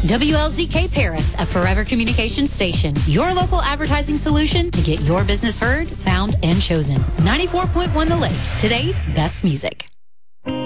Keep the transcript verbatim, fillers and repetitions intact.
W L Z K Paris, a Forever Communications station. Your local advertising solution to get your business heard, found, and chosen. ninety-four point one The Lake, today's best music.